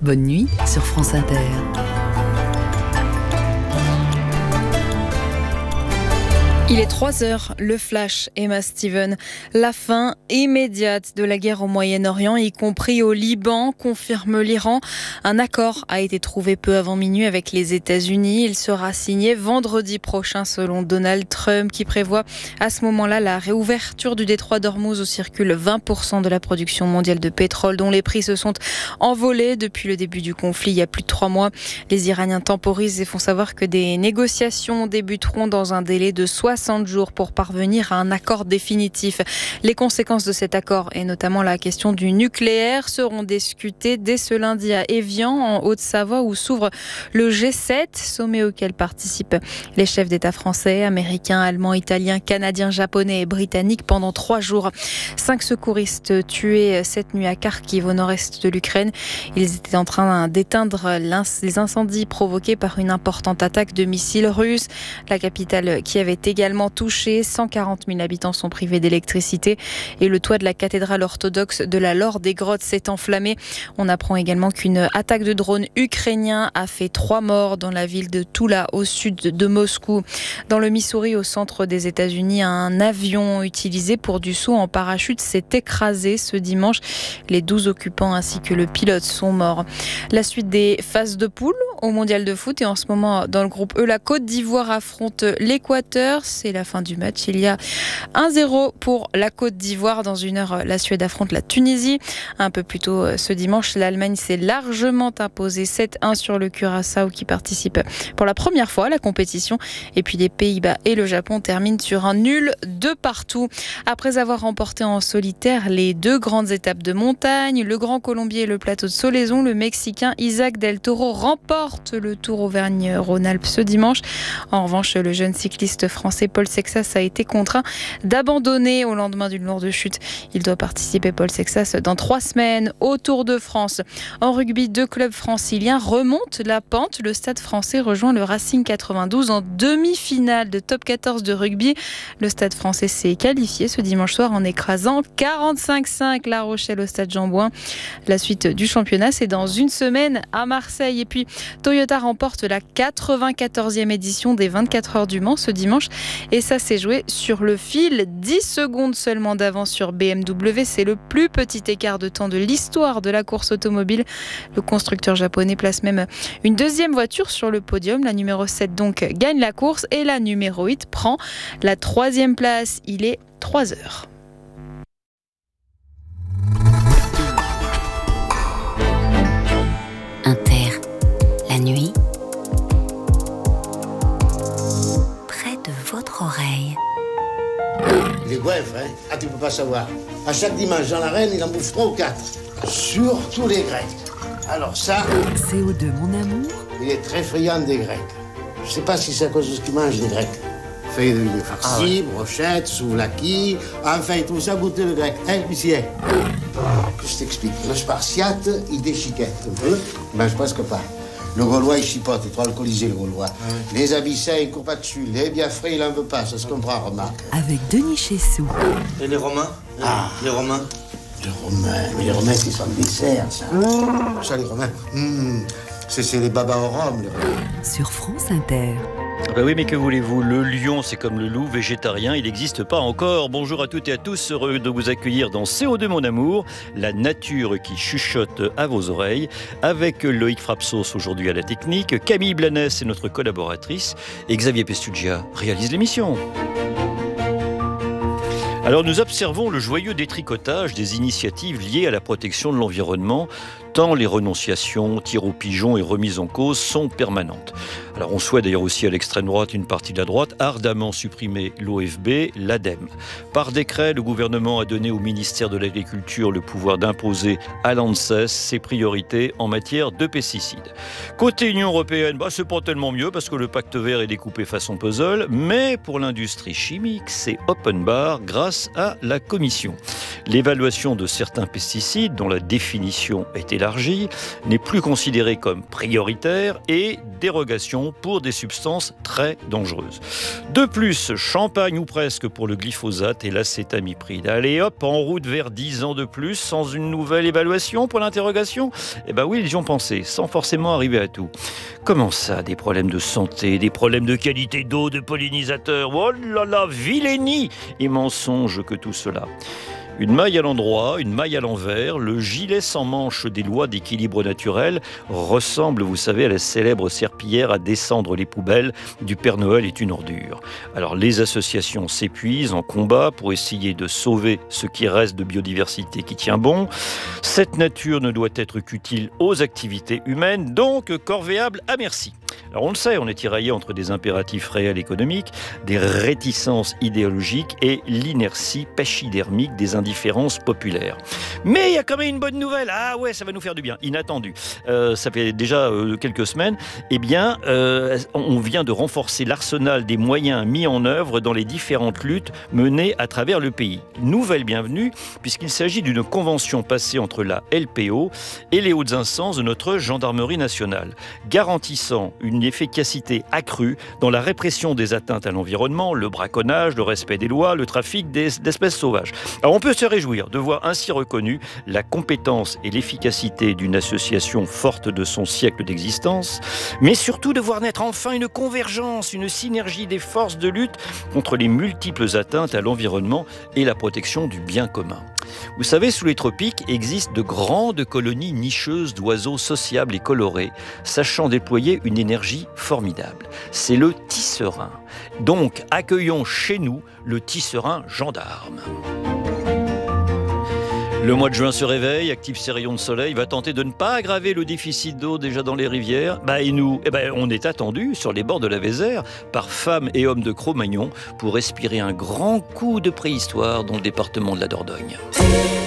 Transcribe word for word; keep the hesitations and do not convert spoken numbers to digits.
Bonne nuit sur France Inter. Il est trois heures, le flash, Emma Steven. La fin immédiate de la guerre au Moyen-Orient, y compris au Liban, confirme l'Iran. Un accord a été trouvé peu avant minuit avec les États-Unis. Il sera signé vendredi prochain selon Donald Trump, qui prévoit à ce moment-là la réouverture du détroit d'Ormuz où circule vingt pour cent de la production mondiale de pétrole, dont les prix se sont envolés depuis le début du conflit il y a plus de trois mois. Les Iraniens temporisent et font savoir que des négociations débuteront dans un délai de soixante jours pour parvenir à un accord définitif. Les conséquences de cet accord, et notamment la question du nucléaire, seront discutées dès ce lundi à Évian, en Haute-Savoie, où s'ouvre le G sept, sommet auquel participent les chefs d'État français, américains, allemands, italiens, canadiens, japonais et britanniques pendant trois jours. Cinq secouristes tués cette nuit à Kharkiv, au nord-est de l'Ukraine. Ils étaient en train d'éteindre les incendies provoqués par une importante attaque de missiles russes. La capitale qui avait également touchée, cent quarante mille habitants sont privés d'électricité et le toit de la cathédrale orthodoxe de la Laure des Grottes s'est enflammé. On apprend également qu'une attaque de drone ukrainien a fait trois morts dans la ville de Toula, au sud de Moscou. Dans le Missouri, au centre des États-Unis, un avion utilisé pour du saut en parachute s'est écrasé ce dimanche. Les douze occupants ainsi que le pilote sont morts. La suite des phases de poule au mondial de foot, et en ce moment dans le groupe E, la Côte d'Ivoire affronte l'Équateur. C'est la fin du match. Il y a un zéro pour la Côte d'Ivoire. Dans une heure, la Suède affronte la Tunisie. Un peu plus tôt ce dimanche, l'Allemagne s'est largement imposée sept un sur le Curaçao, qui participe pour la première fois à la compétition. Et puis les Pays-Bas et le Japon terminent sur un nul de partout. Après avoir remporté en solitaire les deux grandes étapes de montagne, le Grand Colombier et le plateau de Solaison, le Mexicain Isaac Del Toro remporte le Tour Auvergne-Rhône-Alpes ce dimanche. En revanche, le jeune cycliste français Paul Sexas a été contraint d'abandonner au lendemain d'une lourde chute. Il doit participer, Paul Sexas, dans trois semaines au Tour de France. En rugby, deux clubs franciliens remontent la pente. Le Stade français rejoint le Racing quatre-vingt-douze en demi-finale de top quatorze de rugby. Le Stade français s'est qualifié ce dimanche soir en écrasant quarante-cinq cinq La Rochelle au Stade Jean-Bouin. La suite du championnat, c'est dans une semaine à Marseille. Et puis, Toyota remporte la quatre-vingt-quatorzième édition des vingt-quatre heures du Mans ce dimanche. Et ça s'est joué sur le fil. dix secondes seulement d'avance sur B M W. C'est le plus petit écart de temps de l'histoire de la course automobile. Le constructeur japonais place même une deuxième voiture sur le podium. La numéro sept donc gagne la course et la numéro huit prend la troisième place. Il est trois heures. Inter, la nuit, près de votre oreille. Les goinfres, hein? Ah, tu peux pas savoir. À chaque dimanche dans l'arène, il en bouffe trois ou quatre. Surtout les Grecs. Alors ça... C O deux, mon amour. Il est très friand des Grecs. Je sais pas si c'est à cause de ce qu'il mange, les Grecs. Fait de farci, ah ouais. Brochettes, souvlaki... Enfin, il trouve ça goûter le grec. Hein, huissier? Que je t'explique. Le spartiate, il déchiquette un peu. Il mange presque pas. Le Gaulois, il chipote, il est trop alcoolisé, le Gaulois. Ah ouais. Les Abyssins, ils courent pas dessus. Les Biafrais, il en veut pas, ça se comprend, remarque. Avec Denis Chessou. Et les Romains? Ah. Les Romains? Les Romains, mais les Romains, c'est son dessert, ça. Mmh. Ça, les Romains, mmh. c'est, c'est les babas au rhum, les Romains. Sur France Inter. Ben oui, mais que voulez-vous, le lion, c'est comme le loup, végétarien, il n'existe pas encore. Bonjour à toutes et à tous, heureux de vous accueillir dans C O deux, mon amour, la nature qui chuchote à vos oreilles, avec Loïc Frapsos aujourd'hui à la technique, Camille Blanès est notre collaboratrice, et Xavier Pestugia réalise l'émission. Alors nous observons le joyeux détricotage des initiatives liées à la protection de l'environnement, tant les renonciations, tirs aux pigeons et remises en cause sont permanentes. Alors on souhaite d'ailleurs aussi à l'extrême droite, une partie de la droite, ardemment supprimer l'O F B, l'ADEME. Par décret, le gouvernement a donné au ministère de l'Agriculture le pouvoir d'imposer à l'ANSES ses priorités en matière de pesticides. Côté Union européenne, bah, c'est pas tellement mieux parce que le pacte vert est découpé façon puzzle, mais pour l'industrie chimique, c'est open bar grâce face à la Commission. L'évaluation de certains pesticides, dont la définition est élargie, n'est plus considérée comme prioritaire et dérogation pour des substances très dangereuses. De plus, champagne ou presque pour le glyphosate et l'acétamipride. Allez hop, en route vers dix ans de plus, sans une nouvelle évaluation pour l'interrogation ? Eh bien oui, ils y ont pensé, sans forcément arriver à tout. Comment ça, des problèmes de santé, des problèmes de qualité d'eau, de pollinisateurs ? Oh là là, vilainie et mensonge que tout cela. Une maille à l'endroit, une maille à l'envers, le gilet sans manche des lois d'équilibre naturel ressemble, vous savez, à la célèbre serpillière à descendre les poubelles du Père Noël est une ordure. Alors les associations s'épuisent en combat pour essayer de sauver ce qui reste de biodiversité qui tient bon. Cette nature ne doit être qu'utile aux activités humaines, donc corvéable à merci. Alors on le sait, on est tiraillé entre des impératifs réels économiques, des réticences idéologiques et l'inertie pachydermique des indifférences populaires. Mais il y a quand même une bonne nouvelle. Ah ouais, ça va nous faire du bien. Inattendu. Euh, ça fait déjà euh, quelques semaines. Eh bien, euh, on vient de renforcer l'arsenal des moyens mis en œuvre dans les différentes luttes menées à travers le pays. Nouvelle bienvenue, puisqu'il s'agit d'une convention passée entre la L P O et les hautes instances de notre gendarmerie nationale, garantissant une efficacité accrue dans la répression des atteintes à l'environnement, le braconnage, le respect des lois, le trafic des, d'espèces sauvages. Alors on peut se réjouir de voir ainsi reconnue la compétence et l'efficacité d'une association forte de son siècle d'existence, mais surtout de voir naître enfin une convergence, une synergie des forces de lutte contre les multiples atteintes à l'environnement et la protection du bien commun. Vous savez, sous les tropiques existent de grandes colonies nicheuses d'oiseaux sociables et colorés, sachant déployer une énergie formidable. C'est le tisserin. Donc, accueillons chez nous le tisserin gendarme. Le mois de juin se réveille, active ses rayons de soleil, va tenter de ne pas aggraver le déficit d'eau déjà dans les rivières. Bah et nous, eh ben, on est attendus sur les bords de la Vézère par femmes et hommes de Cro-Magnon pour respirer un grand coup de préhistoire dans le département de la Dordogne.